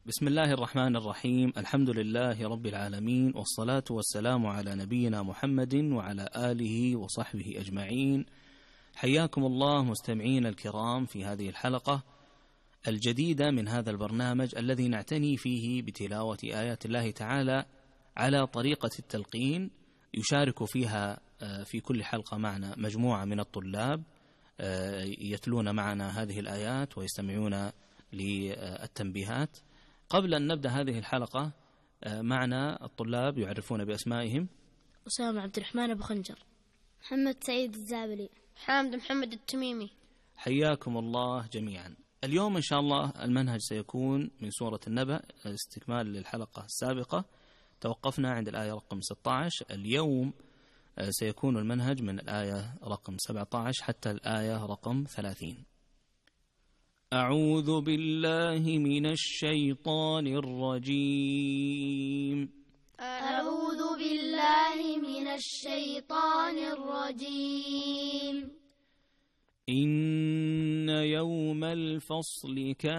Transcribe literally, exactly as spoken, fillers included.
بسم الله الرحمن الرحيم. الحمد لله رب العالمين، والصلاة والسلام على نبينا محمد وعلى آله وصحبه أجمعين. حياكم الله مستمعين الكرام في هذه الحلقة الجديدة من هذا البرنامج الذي نعتني فيه بتلاوة آيات الله تعالى على طريقة التلقين. يشارك فيها في كل حلقة معنا مجموعة من الطلاب يتلون معنا هذه الآيات ويستمعون للتنبيهات. قبل أن نبدأ هذه الحلقة معنا الطلاب يعرفون بأسمائهم. أسامة عبد الرحمن أبو خنجر. محمد سعيد الزابلي. حامد محمد التميمي. حياكم الله جميعا. اليوم إن شاء الله المنهج سيكون من سورة النبأ استكمال للحلقة السابقة، توقفنا عند الآية رقم ستة عشر. اليوم سيكون المنهج من الآية رقم سبعة عشر حتى الآية رقم ثلاثين. أعوذ بالله من الشيطان الرجيم. أعوذ بالله من الشيطان الرجيم. إن يوم الفصل كان